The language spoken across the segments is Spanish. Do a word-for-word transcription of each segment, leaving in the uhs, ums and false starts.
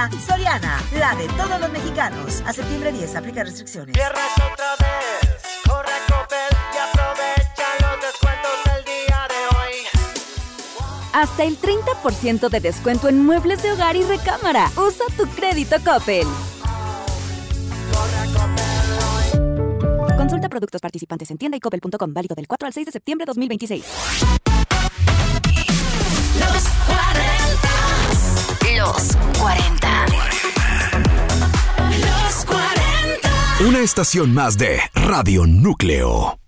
Soriana, Soriana, la de todos los mexicanos. A septiembre diez, aplica restricciones. Viernes otra vez, corre a Coppel y aprovecha los descuentos del día de hoy. Hasta el treinta por ciento de descuento en muebles de hogar y recámara. Usa tu crédito Coppel. Consulta productos participantes en tienda y coppel punto com. Válido del cuatro al seis de septiembre de dos mil veintiséis. Los cuarenta. Los cuarenta. Los cuarenta. Una estación más de Radio Núcleo.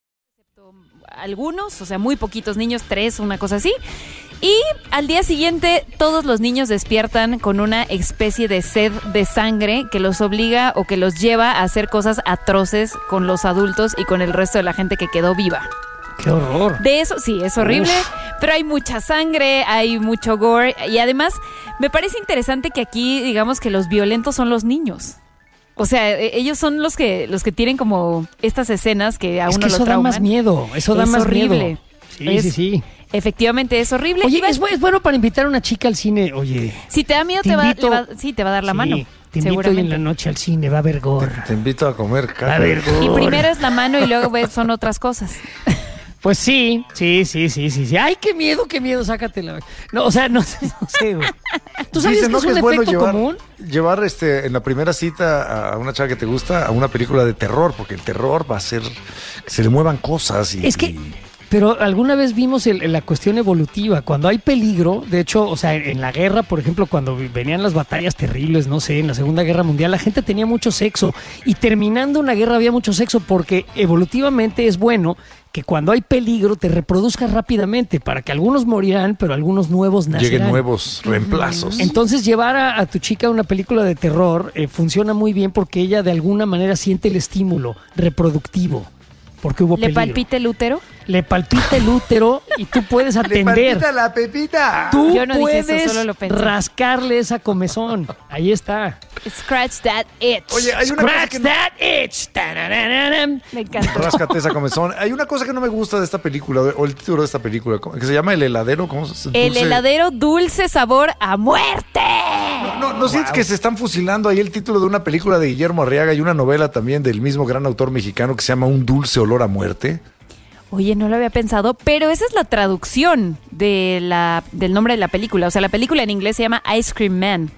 Algunos, o sea, muy poquitos niños, tres, una cosa así. Y al día siguiente todos los niños despiertan con una especie de sed de sangre que los obliga o que los lleva a hacer cosas atroces con los adultos y con el resto de la gente que quedó viva. ¡Qué horror! De eso, sí, es horrible, Uf. pero hay mucha sangre, hay mucho gore y además me parece interesante que aquí digamos que los violentos son los niños. O sea, ellos son los que los que tienen como estas escenas que a es uno que lo eso trauman. da más miedo, eso da es más horrible. miedo. Sí, es, sí, sí. Efectivamente, es horrible. Oye, Iba... es, es bueno para invitar a una chica al cine, oye. Si te da miedo, te, te va, invito... va, sí, te va a dar la sí, mano. Te invito hoy en la noche al cine, va a haber gore. Te, te invito a comer caca. Va a haber gore. Y primero es la mano y luego son otras cosas. Pues sí, sí, sí, sí, sí, sí. Ay, qué miedo, qué miedo, sácatela. No, o sea, no, no sé, güey. ¿Tú sabes Dicen, que ¿no? es que un es bueno efecto llevar, común? Llevar este, en la primera cita a una chava que te gusta a una película de terror, porque el terror va a hacer que se le muevan cosas. Y, es que... Y... Pero alguna vez vimos el, la cuestión evolutiva, cuando hay peligro, de hecho, o sea, en, en la guerra, por ejemplo, cuando venían las batallas terribles, no sé, en la Segunda Guerra Mundial, la gente tenía mucho sexo y terminando una guerra había mucho sexo porque evolutivamente es bueno que cuando hay peligro te reproduzcas rápidamente para que algunos morirán, pero algunos nuevos nacerán. Lleguen nuevos reemplazos. Entonces llevar a, a tu chica a una película de terror eh, funciona muy bien porque ella de alguna manera siente el estímulo reproductivo. Porque hubo ¿Le peligro. palpita el útero? Le palpita el útero y tú puedes atender. ¡Le palpita la pepita! Tú Yo no puedes dije eso, solo lo pensé. rascarle esa comezón. Ahí está. Scratch that itch. Oye, hay una Scratch cosa que that no... itch. Ta-na-na-na-na. Me encanta. Ráscate esa comezón. Hay una cosa que no me gusta de esta película, o el título de esta película, que se llama El heladero. ¿Cómo se El dulce? heladero dulce sabor a muerte. No, no, ¿no wow. sientes que se están fusilando ahí el título de una película de Guillermo Arriaga y una novela también del mismo gran autor mexicano que se llama Un dulce olor a muerte? Oye, no lo había pensado, pero esa es la traducción de la, del nombre de la película. O sea, la película en inglés se llama Ice Cream Man.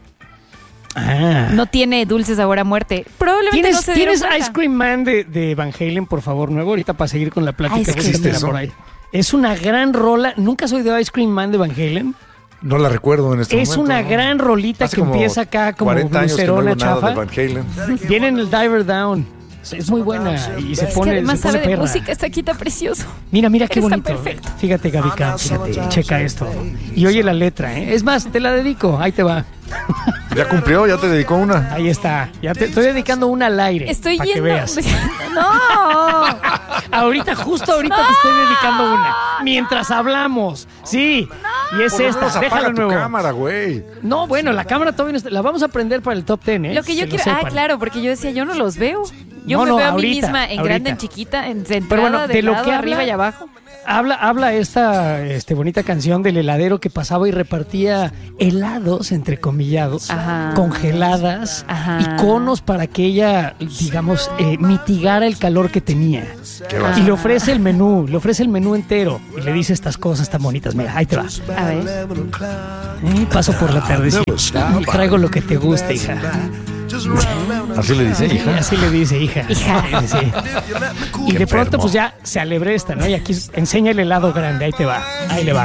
Ah. No tiene dulce sabor a muerte. Probablemente ¿Tienes, no se ¿tienes dieron Ice Cream Man de, de Van Halen, por favor, nuevo? Ahorita para seguir con la plática. Ice Que por ahí. Es una gran rola. ¿Nunca has oído Ice Cream Man de Van Halen? No la recuerdo en este es momento. Es una ¿no? gran rolita Hace que como empieza acá como cuarenta años que no blucerona oigo nada chafa. de Van Halen. Viene en el Diver Down. Es muy buena y se es pone, que además se pone sabe de perra. música, está aquí tan precioso. Mira, mira qué Está bonito. perfecto. Fíjate, Gavica, fíjate, checa esto. Y oye la letra, ¿eh? Es más, te la dedico, ahí te va. Ya cumplió, ya te dedicó una. Ahí está, ya te estoy dedicando una al aire. Estoy para yendo. que veas. No. Ahorita, justo ahorita no. te estoy dedicando una. Mientras hablamos. Sí. No. Y es Por esta. Déjalo tu nuevo. cámara, güey. No, bueno, la cámara todavía no está. La vamos a prender para el top ten, ¿eh? Lo que yo que quiero. Ah, claro, porque yo decía, yo no los veo. Yo no, me no, veo ahorita, a mí misma en ahorita. grande, en chiquita, en centrada, Pero bueno, de, de lo lado, que arriba habla, y abajo. Habla, habla esta este, bonita canción del heladero que pasaba y repartía helados, entrecomillados, Ajá. congeladas Ajá. y conos para que ella, digamos, eh, mitigara el calor que tenía. Qué va. Y le ofrece el menú, le ofrece el menú entero y le dice estas cosas tan bonitas. Mira, ahí te va. A ver. Eh, paso por la tardecita. Traigo lo que te gusta, hija. Así le dice, hija. Así le dice, hija. Hija. Sí, sí. Y de pronto, pues ya se alebresta, ¿no? Y aquí enseña el helado grande. Ahí te va. Ahí le va.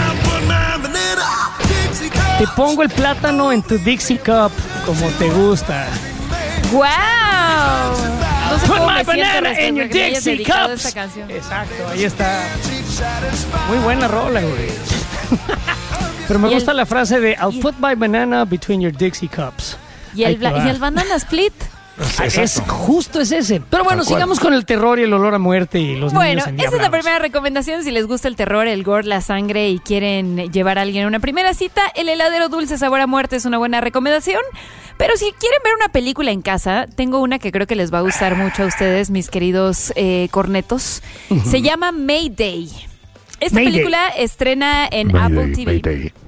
Te pongo el plátano en tu Dixie Cup, como te gusta. ¡Wow! No sé Put cómo my me siento banana después in de your que me hayas Dixie dedicado Cups. esta canción. Exacto, ahí está. Muy buena rola, güey. Pero me Y gusta el- la frase de I'll y- put my banana between your Dixie Cups. Y Ahí el, te bla- va. y el banana split. Es, justo es ese. Pero bueno, Tal cual. sigamos con el terror y el olor a muerte y los Bueno, niños esa es la endiablados. primera recomendación. Si les gusta el terror, el gore, la sangre y quieren llevar a alguien a una primera cita, el heladero dulce sabor a muerte es una buena recomendación. Pero si quieren ver una película en casa, tengo una que creo que les va a gustar mucho a ustedes, mis queridos eh, cornetos. Uh-huh. Se llama Mayday. Esta Mayday. película estrena en Mayday, Apple T V. Mayday.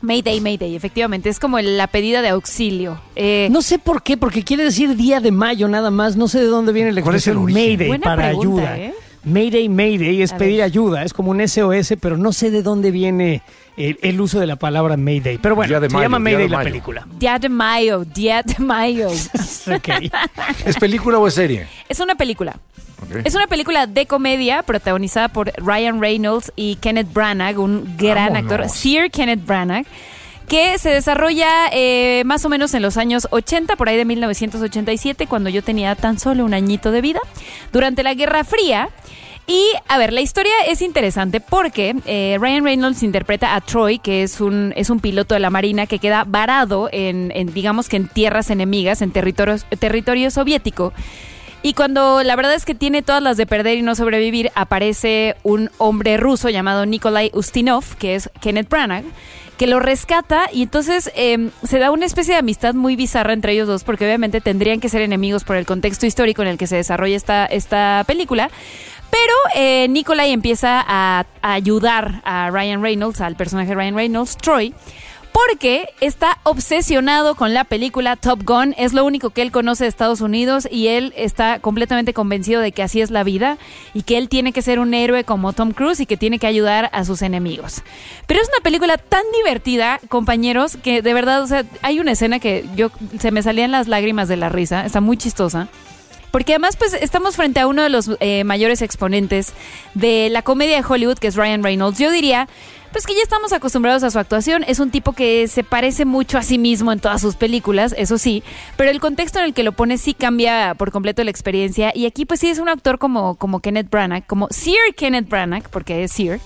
Mayday, Mayday, efectivamente. Es como el- la pedida de auxilio. Eh, No sé por qué, porque quiere decir día de mayo nada más. No sé de dónde viene la ¿Cuál es el expresión origen? Mayday Buena para pregunta, ayuda. ¿eh? Mayday, Mayday es A pedir ver. ayuda. Es como un S O S, pero no sé de dónde viene el, el uso de la palabra Mayday. Pero bueno, Día de se mayo, llama Día Mayday de la mayo. película. Día de Mayo, Día de Mayo. Ok. ¿Es película o es serie? Es una película. Ok. Es una película de comedia protagonizada por Ryan Reynolds y Kenneth Branagh, un gran Vámonos. actor, Sir Kenneth Branagh, que se desarrolla eh, más o menos en los años ochenta, por ahí de mil novecientos ochenta y siete, cuando yo tenía tan solo un añito de vida, durante la Guerra Fría. Y, a ver, la historia es interesante porque eh, Ryan Reynolds interpreta a Troy, que es un, es un piloto de la Marina que queda varado en, en, digamos que en tierras enemigas, en territorio, territorio soviético. Y cuando la verdad es que tiene todas las de perder y no sobrevivir, aparece un hombre ruso llamado Nikolai Ustinov, que es Kenneth Branagh, que lo rescata y entonces eh, se da una especie de amistad muy bizarra entre ellos dos, porque obviamente tendrían que ser enemigos por el contexto histórico en el que se desarrolla esta, esta película. Pero eh, Nikolai empieza a, a ayudar a Ryan Reynolds, al personaje de Ryan Reynolds, Troy, porque está obsesionado con la película Top Gun. Es lo único que él conoce de Estados Unidos y él está completamente convencido de que así es la vida y que él tiene que ser un héroe como Tom Cruise y que tiene que ayudar a sus enemigos. Pero es una película tan divertida, compañeros, que de verdad, o sea, hay una escena que yo se me salían las lágrimas de la risa. Está muy chistosa. Porque además, pues, estamos frente a uno de los eh, mayores exponentes de la comedia de Hollywood, que es Ryan Reynolds. Yo diría, pues, que ya estamos acostumbrados a su actuación. Es un tipo que se parece mucho a sí mismo en todas sus películas, eso sí. Pero el contexto en el que lo pone sí cambia por completo la experiencia. Y aquí, pues, sí es un actor como, como Kenneth Branagh, como Sir Kenneth Branagh, porque es Sir.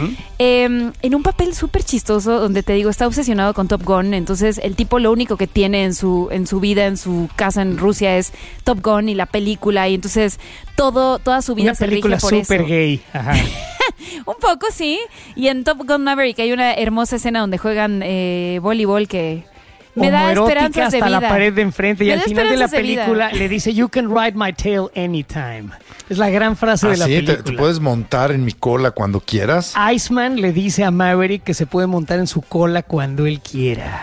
eh, en un papel súper chistoso, donde te digo, está obsesionado con Top Gun. Entonces, el tipo lo único que tiene en su, en su vida, en su casa en Rusia, es Top Gun y la película. Y entonces, todo, toda su vida Una se película rige por eso. súper gay. Ajá. Un poco, sí. Y en Top Gun Maverick hay una hermosa escena donde juegan eh, voleibol que me da Homoerótica esperanzas de hasta vida. la pared de enfrente. Y Me al da final de la esperanzas de vida. película le dice, "You can ride my tail anytime". Es la gran frase de la Así, te, película. te puedes montar en mi cola cuando quieras. Iceman le dice a Maverick que se puede montar en su cola cuando él quiera.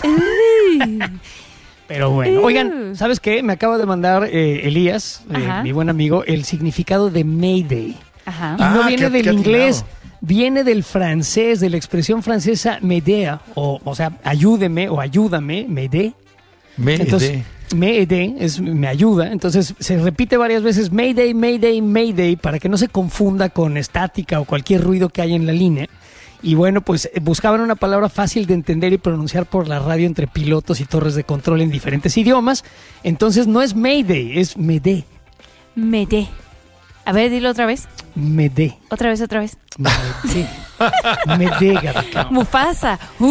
Pero bueno, oigan, ¿sabes qué? Me acaba de mandar eh, Elías, eh, Ajá. mi buen amigo, el significado de Mayday. Ajá. Y no Ah, viene qué- del qué inglés, atinado. viene del francés, de la expresión francesa Médea, o, o sea, ayúdeme o ayúdame, Médé. Me Entonces, Mayday es me ayuda. Entonces se repite varias veces Mayday, Mayday, Mayday para que no se confunda con estática o cualquier ruido que haya en la línea. Y bueno, pues eh, buscaban una palabra fácil de entender y pronunciar por la radio entre pilotos y torres de control en diferentes idiomas. Entonces no es Mayday, es Médé. Médé. A ver, dilo otra vez. Médé. Otra vez, otra vez. Médé. Médé, Gabriel. Mufasa. Uh.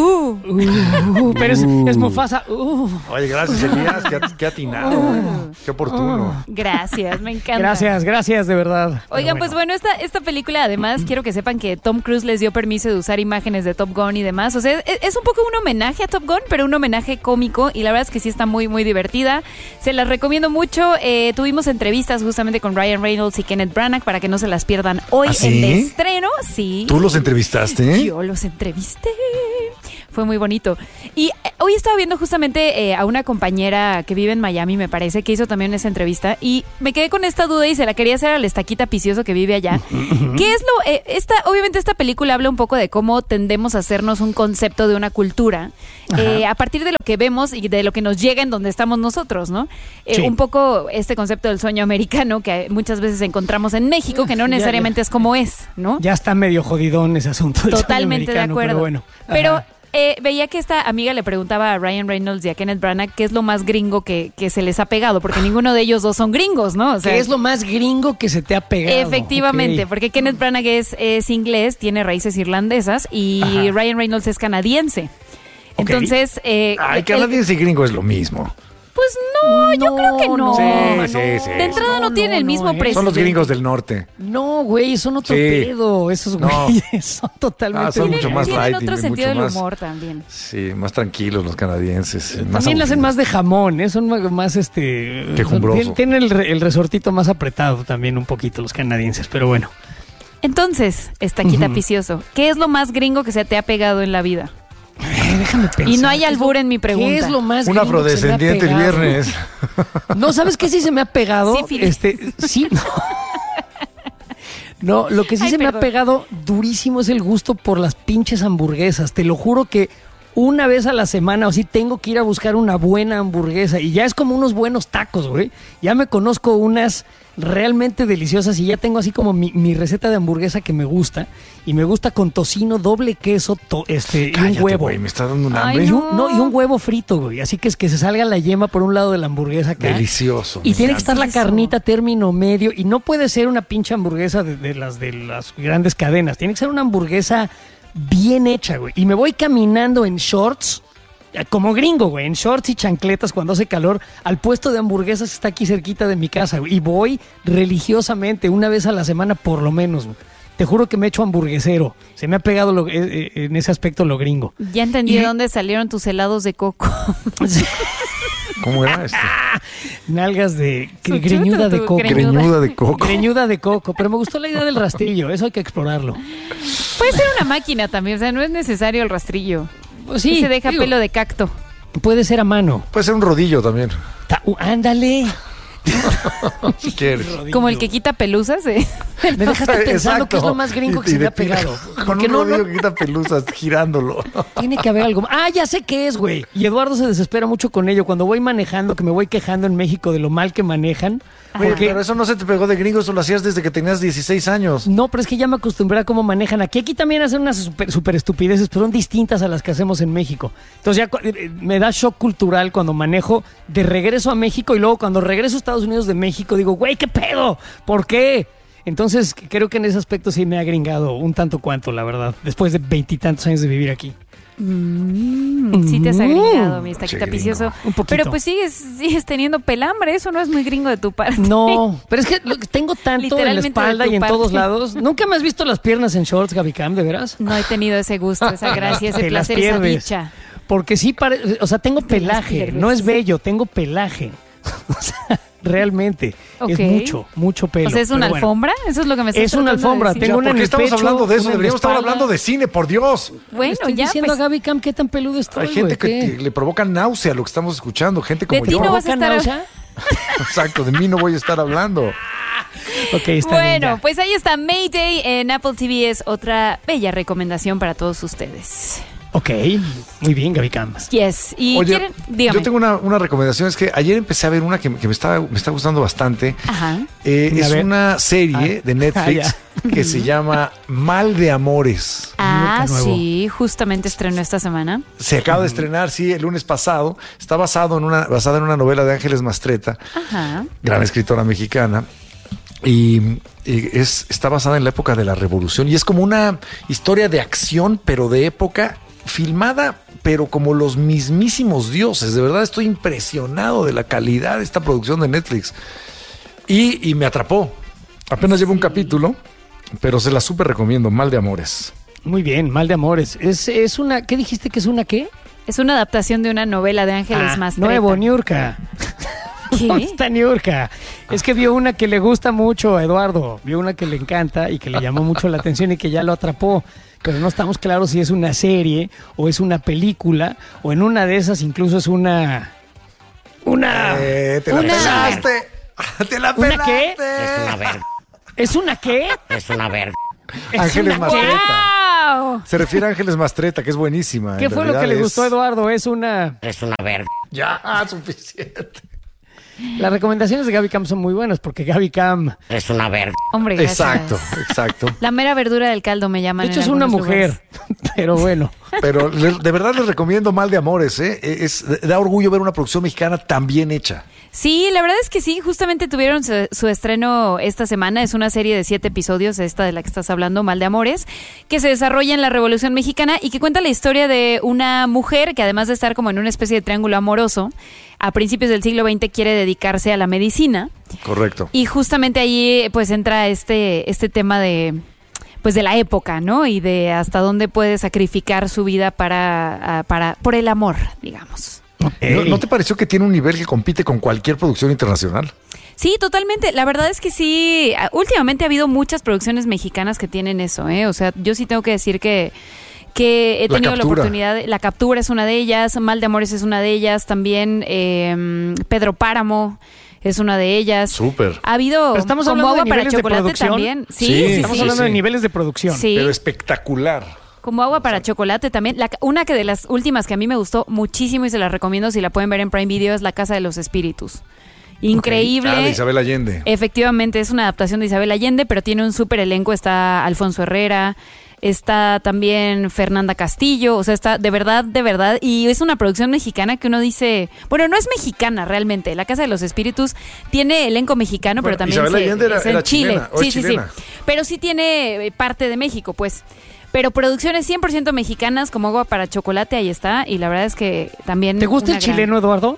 Uh, uh, pero es, es Mufasa. Uh. Oye, gracias, Elías. Qué, qué atinado. ¿eh? Qué oportuno. Gracias, me encanta. Gracias, gracias, de verdad. Oigan, Pero pues bueno, esta, esta película además quiero que sepan que Tom Cruise les dio permiso de usar imágenes de Top Gun y demás. O sea, es, es un poco un homenaje a Top Gun, pero un homenaje cómico y la verdad es que sí está muy, muy divertida. Se las recomiendo mucho. Eh, tuvimos entrevistas justamente con Ryan Reynolds y Kenneth Branagh para que no se las pierdan hoy ¿Ah, sí? en el estreno. Sí. ¿Tú los entrevistaste? Yo los entrevisté. Fue muy bonito. Y eh, hoy estaba viendo justamente eh, a una compañera que vive en Miami, me parece, que hizo también esa entrevista. Y me quedé con esta duda y se la quería hacer al Estaquita Picioso que vive allá. ¿Qué es lo...? Eh, esta, obviamente esta película habla un poco de cómo tendemos a hacernos un concepto de una cultura eh, a partir de lo que vemos y de lo que nos llega en donde estamos nosotros, ¿no? Eh, Sí. Un poco este concepto del sueño americano que muchas veces encontramos en México, que no Ya, necesariamente ya. es como es, ¿no? Ya está medio jodidón ese asunto. del sueño Totalmente de americano, acuerdo. Pero bueno. Pero, Ajá. eh, veía que esta amiga le preguntaba a Ryan Reynolds y a Kenneth Branagh qué es lo más gringo que, que se les ha pegado, porque ninguno de ellos dos son gringos, ¿no? O sea, ¿Qué es lo más gringo que se te ha pegado? efectivamente, Ok. porque Kenneth Branagh es, es inglés, tiene raíces irlandesas y Ajá. Ryan Reynolds es canadiense. Ok. Entonces, eh, Ay, el- canadiense y gringo es lo mismo. pues no, yo No, creo que no. no, Sí, No. sí, sí. De entrada no, No, tienen no, el mismo no, ¿eh? precio. Son los gringos del norte. No, güey, son otro Sí. pedo. Esos No. güeyes son totalmente... Ah, son mucho Tienen, más tienen light y otro mucho sentido del más- humor también. Sí, más tranquilos los canadienses. Más También le hacen aburridos. más de jamón, ¿eh? Son más, más, este... Quejumbroso. Tienen, tienen el, re- el resortito más apretado también un poquito los canadienses, pero bueno. Entonces, Estaquita Ujú. Picioso, ¿qué es lo más gringo que se te ha pegado en la vida? Eh, déjame pensar. Y no hay ¿qué es albur lo- en mi pregunta. ¿Qué es lo más Un gringo que se me ha afrodescendiente el pegado? viernes. No, ¿sabes qué sí se me ha pegado? Sífilis. Este, sí, no. No, lo que sí Ay, se me perdón. ha pegado durísimo es el gusto por las pinches hamburguesas. Te lo juro que una vez a la semana o sí tengo que ir a buscar una buena hamburguesa y ya es como unos buenos tacos, güey. Ya me conozco unas realmente deliciosas y ya tengo así como mi, mi receta de hamburguesa que me gusta y me gusta con tocino, doble queso, to- este y Cállate, un huevo. güey, me está dando un Ay, hambre. Y no. un, no, y un huevo frito, güey. Así que es que se salga la yema por un lado de la hamburguesa acá. Delicioso. Y me tiene que encanta. estar la Eso. carnita término medio y no puede ser una pinche hamburguesa de, de las de las grandes cadenas. Tiene que ser una hamburguesa bien hecha, güey. Y me voy caminando en shorts, eh, como gringo, güey, en shorts y chancletas cuando hace calor, al puesto de hamburguesas que está aquí cerquita de mi casa, güey. Y voy religiosamente una vez a la semana por lo menos, güey. Te juro que me he hecho hamburguesero. Se me ha pegado lo- eh, eh, en ese aspecto lo gringo. Ya entendí Y- de dónde salieron tus helados de coco. ¿Cómo era este? Nalgas de Su greñuda chuta, de tu coco. greñuda. Greñuda de coco. Greñuda de coco, pero me gustó la idea del rastrillo, eso hay que explorarlo. Puede ser una máquina también, o sea, no es necesario el rastrillo. Pues sí, se deja digo, pelo de cacto. puede ser a mano. Puede ser un rodillo también, Ta- uh, ándale. si quieres. Como el que quita pelusas. ¿eh? Me dejaste pensando Exacto. que es lo más gringo que Y- y se me de- ha pegado. Con Porque un no, rodillo no, que quita pelusas, girándolo. tiene que haber algo. Ah, ya sé qué es, güey. Y Eduardo se desespera mucho con ello. Cuando voy manejando, que me voy quejando en México de lo mal que manejan. Güey, Porque- pero eso no se te pegó de gringo, eso lo hacías desde que tenías dieciséis años. No, pero es que ya me acostumbré a cómo manejan aquí. Aquí también hacen unas super, super estupideces, pero son distintas a las que hacemos en México. Entonces ya cu- eh, me da shock cultural cuando manejo de regreso a México y luego cuando regreso a Estados Unidos de México digo, güey, ¿qué pedo? ¿Por qué? Entonces creo que en ese aspecto sí me ha gringado un tanto cuanto, la verdad, después de veintitantos años de vivir aquí. Mm, sí te has agregado, mi estaquita Sí, picioso. gringo. Un poquito. Pero pues sigues, sigues teniendo pelambre, eso no es muy gringo de tu parte. No, pero es que lo que tengo tanto en la Literalmente espalda de tu y en parte. todos lados. ¿Nunca me has visto las piernas en shorts, Gaby Cam, de veras? No he tenido ese gusto, esa gracia, ese Te las placer, esa pierdes. dicha. Porque sí, pare- o sea, tengo Te las pelaje, pierdes. no es bello, tengo pelaje. O sea, realmente, es Ok. mucho, mucho pelo. O sea, ¿es una Pero bueno, alfombra? Eso es lo que me estás Es una tratando de alfombra, decir. tengo Ya, una ¿por en qué el estamos pecho, hablando de eso? una en la Deberíamos estar espalda. hablando de cine, por Dios. Bueno, Estoy ya, diciendo pues, a Gaby Cam qué tan peludo estoy, Hay gente güey, que ¿qué? te- le provoca náusea lo que estamos escuchando, gente como De ti yo. no vas a ¿Provoca estar- náusea? Exacto, de mí no voy a estar hablando. Ok, está bien, bueno, ya. pues ahí está Mayday en Apple T V, es otra bella recomendación para todos ustedes. Ok, muy bien, Gaby Cam. Yes, y Oye, quieren, dígame. yo tengo una, una recomendación, es que ayer empecé a ver una que, que me, está, me está gustando bastante. Ajá. Eh, A es ver. una serie Ah. de Netflix que se llama Mal de Amores. Ah, Nunca nuevo. sí, justamente estrenó esta semana. Se acaba de estrenar, sí, el lunes pasado. Está basado en una, basada en una novela de Ángeles Mastretta, Ajá. gran escritora mexicana. Y, y es, está basada en la época de la Revolución. Y es como una historia de acción, pero de época, filmada, pero como los mismísimos dioses. De verdad estoy impresionado de la calidad de esta producción de Netflix. Y, y me atrapó. Apenas llevo un capítulo, pero se la súper recomiendo. Mal de Amores. Muy bien, Mal de Amores. Es, es una, ¿qué dijiste que es una qué? Es una adaptación de una novela de Ángeles Ah, Mastretta. nuevo, Niurka. ¿Dónde ¿Qué? está Niurka? Es que vio una que le gusta mucho a Eduardo, vio una que le encanta y que le llamó mucho la atención y que ya lo atrapó. Pero no estamos claros si es una serie o es una película o en una de esas incluso es una... Una... Eh, te la Una- pelaste. Te la ¿Una pelaste. qué? Es una verga. ¿Es una qué? Es una verga. ¿Es Ángeles una qué? Mastretta. ¡Wow! Se refiere a Ángeles Mastretta, que es buenísima. ¿Qué En fue lo que realidad le es- gustó a Eduardo? Es una... Es una verga. Ya, suficiente. Las recomendaciones de Gaby Cam son muy buenas porque Gaby Cam, Es una verga. Hombre, gracias. Exacto, exacto. La mera verdura del caldo me llaman. de hecho en es una algunos mujer, lugares. pero bueno. Pero le- de verdad les recomiendo Mal de Amores, ¿eh? Es, da orgullo ver una producción mexicana tan bien hecha. Sí, la verdad es que sí, justamente tuvieron su, su estreno esta semana. Es una serie de siete episodios, esta de la que estás hablando, Mal de Amores, que se desarrolla en la Revolución Mexicana y que cuenta la historia de una mujer que, además de estar como en una especie de triángulo amoroso, a principios del siglo veinte quiere dedicarse a la medicina. Correcto. Y justamente ahí pues entra este, este tema de pues de la época, ¿no? Y de hasta dónde puede sacrificar su vida para, ah, para por el amor, digamos. ¿No, ¿No te pareció que tiene un nivel que compite con cualquier producción internacional? Sí, totalmente. La verdad es que sí, ah, últimamente ha habido muchas producciones mexicanas que tienen eso, ¿eh? O sea, yo sí tengo que decir que que he La tenido la, Captura. oportunidad, de, La Captura es una de ellas, Mal de Amores es una de ellas, también eh, Pedro Páramo es una de ellas. Súper. Ha habido Pero estamos como hablando de agua para niveles de chocolate producción. también. Sí, Sí, sí, sí. Estamos hablando sí. de niveles de producción. Sí. Pero espectacular. Como agua para chocolate también. La, una que de las últimas que a mí me gustó muchísimo y se las recomiendo si la pueden ver en Prime Video es La Casa de los Espíritus. Increíble. Ah, de Isabel Allende. Efectivamente, es una adaptación de Isabel Allende, pero tiene un súper elenco. Está Alfonso Herrera, está también Fernanda Castillo, o sea, está de verdad, de verdad. Y es una producción mexicana que uno dice, bueno, no es mexicana realmente. La Casa de los Espíritus tiene elenco mexicano, Bueno, pero también Isabel se- Allende era- es en era Chile. chilena, o Sí, es sí, sí. chilena. Pero sí tiene eh, parte de México, pues. Pero producciones cien por ciento mexicanas, como agua para chocolate, ahí está. Y la verdad es que también... ¿Te gusta una el gran- chileno, Eduardo?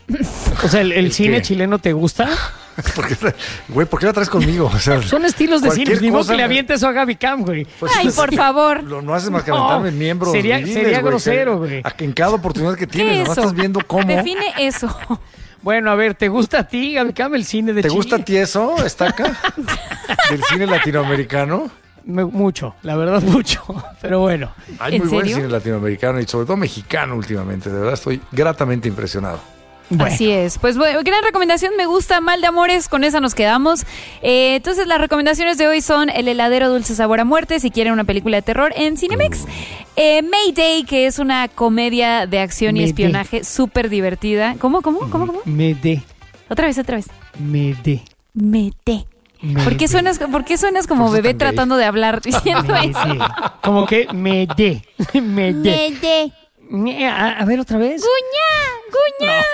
O sea, ¿el, el ¿El cine qué? chileno te gusta? ¿Por qué, tra- güey, ¿por qué la traes conmigo? O sea, Son estilos de cine. cualquier Ni modo cosa que le me- avientes eso a Gaby Cam, güey. pues, Ay, por favor. Lo, no haces más que aventarme No, miembros. sería- viriles, sería güey, grosero, que- güey. a que en cada oportunidad que ¿Qué tienes, es nomás eso? estás viendo cómo. Define eso. Bueno, a ver, ¿te gusta a ti, Gaby Cam, el cine de ¿Te Chile? gusta a ti eso, Estaca? Del cine latinoamericano. Me- mucho, la verdad, mucho. Pero bueno. Hay ¿En muy buen serio? cine latinoamericano y sobre todo mexicano últimamente. De verdad estoy gratamente impresionado. Bueno. Así es. Pues bueno, gran recomendación, me gusta Mal de Amores, con esa nos quedamos. Eh, entonces las recomendaciones de hoy son El heladero dulce sabor a muerte, si quieren una película de terror en Cinemex. Eh, Mayday, que es una comedia de acción y Mayday. espionaje súper divertida. ¿Cómo, cómo, cómo, cómo? Me de, Otra vez, otra vez. me de. Mayday. Me ¿Por qué de. suenas, por qué suenas como Por eso bebé tan gay. tratando de hablar diciendo Me eso? de. Como que me de. Me de. Mayday. A, a ver otra vez. Guña, guña.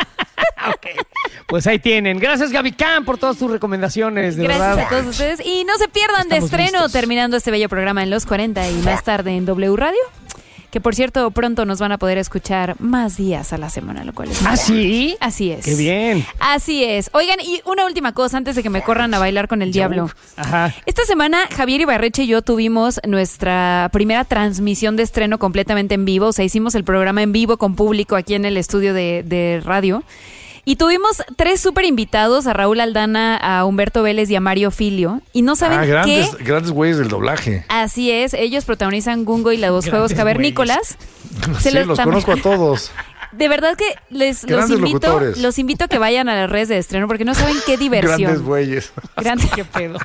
Ok. Pues ahí tienen. Gracias, Gaby Cam, por todas tus recomendaciones. De Gracias verdad. a todos ustedes. Y no se pierdan de Estamos estreno listos. terminando este bello programa en los cuarenta y más tarde en W Radio. Que por cierto, pronto nos van a poder escuchar más días a la semana, lo cual es muy ¿Ah, bueno. sí? Así es. Qué bien. Así es. Oigan, y una última cosa antes de que me corran a bailar con el diablo. Ajá. Esta semana Javier Ibarreche y yo tuvimos nuestra primera transmisión de estreno completamente en vivo. O sea, hicimos el programa en vivo con público aquí en el estudio de, de radio. Y tuvimos tres súper invitados, a Raúl Aldana, a Humberto Vélez y a Mario Filio. Y no saben Ah, qué... grandes, grandes güeyes del doblaje. Así es, ellos protagonizan Gungo y los Grandes Juegos Cavernícolas. Se Sí, los- los tam- conozco a todos. De verdad que les los Grandes invito, locutores. los invito a que vayan a las redes de estreno porque no saben qué Grandes diversión. güeyes. Grande. ¿Qué pedo?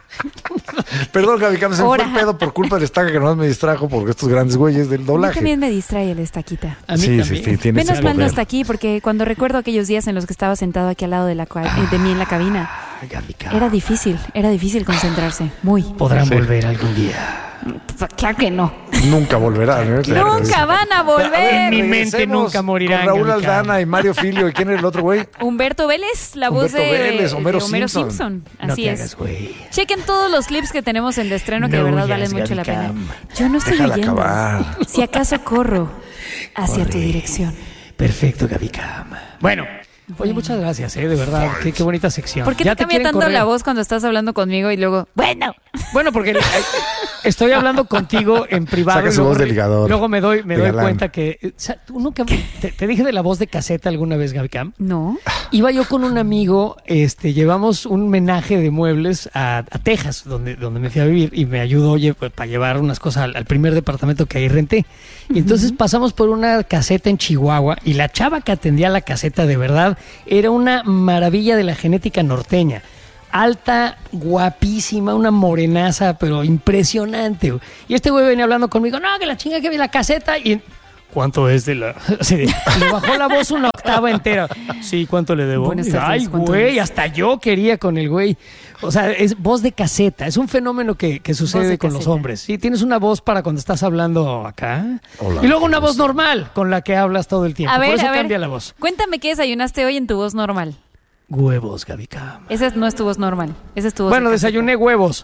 Perdón, Gaby Cam, se me fue el Ahora. pedo por culpa del Estaca que nomás me distrajo porque estos grandes güeyes del A mí doblaje. también me distrae el estaquita. A mí sí, también. sí, sí, tiene Menos ese mal no poder. está aquí porque cuando recuerdo aquellos días en los que estaba sentado aquí al lado de, la, cua- eh, de mí en la cabina, Ay, Gaby Cam. era difícil, era difícil concentrarse. Muy. Podrán Sí. volver algún día. Pues, claro que no. Nunca volverá. ¿no? Claro, Nunca van a En volver. mi mente Regresemos nunca morirán, Con Raúl Gaby Cam. Aldana y Mario Filio. ¿Y quién era el otro güey? Humberto Vélez, la voz Humberto de, Vélez, Homero de Homero Simpson. Simpson. No Así te es. hagas, güey. Chequen todos los clips que tenemos en de estreno que No de verdad huyas, valen mucho Gaby la pena. Cam. Yo no estoy Déjala leyendo. acabar. Si acaso corro hacia tu Corre. dirección. Perfecto, Gaby Cam. Bueno, oye, muchas gracias, eh, de verdad. Qué, qué bonita sección. ¿Por qué ¿Ya te cambia quieren tanto correr? la voz cuando estás hablando conmigo y luego, bueno? Bueno, porque eh, estoy hablando contigo en privado. Saca y su luego voz de re- ligador, Luego me doy, me de doy galán. cuenta que. eh, sa- tú nunca- te, te dije de la voz de caseta alguna vez, Gaby Cam. No. Iba yo con un amigo, este, llevamos un menaje de muebles a, a Texas, donde, donde me fui a vivir, y me ayudó oye, pues, para llevar unas cosas al, al primer departamento que ahí renté. Y entonces pasamos por una caseta en Chihuahua, y la chava que atendía la caseta de verdad era una maravilla de la genética norteña. Alta, guapísima, una morenaza, pero impresionante. güey. Y este güey venía hablando conmigo, no, que la chinga que vi la caseta, y... ¿Cuánto es de la...? Así de- le bajó la voz una octava entera. Sí, ¿cuánto le debo? Buenas tardes, Ay, ¿cuánto güey, es? hasta yo quería con el güey. O sea, es voz de caseta. Es un fenómeno que, que sucede de con los caseta. hombres. Sí, tienes una voz para cuando estás hablando acá. Hola, y luego una ¿cómo voz normal con la que hablas todo el tiempo. A ver, Por eso a ver. cambia la voz. Cuéntame qué desayunaste hoy en tu voz normal. Huevos, Gaby Cam. Esa no es tu voz normal. Esa es tu voz Bueno, de caseta. desayuné huevos.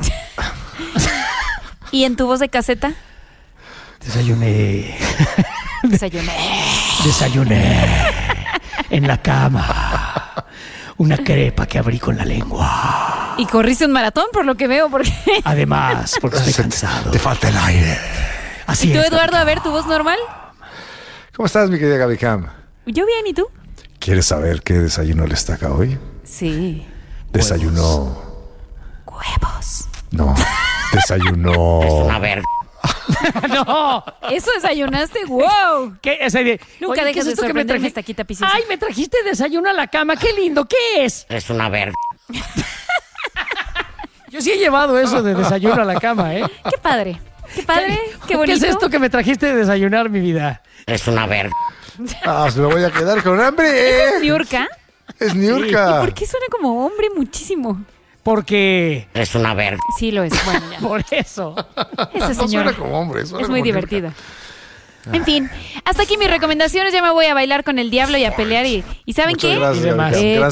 ¿Y en tu voz de caseta? Desayuné. Desayuné. Desayuné. En la cama. Una crepa que abrí con la lengua. Y corriste un maratón, por lo que veo, porque... Además, porque estoy cansado. Te falta el aire. Así ¿Y tú, es, Eduardo, Gaby a ver, tu voz normal? ¿Cómo estás, mi querida Gaby Cam? Yo bien, ¿y tú? ¿Quieres saber qué desayunó el Estaca hoy? Sí. Desayunó... Huevos. No. Desayunó... Una verga. No. ¿Eso desayunaste? ¡Wow! ¿Qué? O sea, de- Nunca oye, dejes ¿qué es de esto que me sorprenderme, traji- esta quita piscina. Ay, me trajiste desayuno a la cama. Qué lindo. ¿Qué es? Es una verga. Yo sí he llevado eso de desayuno a la cama, ¿eh? ¡Qué padre! ¡Qué padre! ¡Qué bonito! ¿Qué es esto que me trajiste de desayunar, mi vida? Es una verga. Ah, pues me voy a quedar con hambre. ¿Es Niurka? Es Niurka. ¿Por qué suena como hombre muchísimo? Porque... Es una verga. Sí lo es. Bueno, ya. Por eso. Esa No señora suena como hombre, suena es muy como divertida. En fin, hasta aquí mis recomendaciones. Ya me voy a bailar con el diablo y a pelear. ¿Y, ¿y saben Muchas qué? gracias, Y demás. Gaby. Eh, Gracias.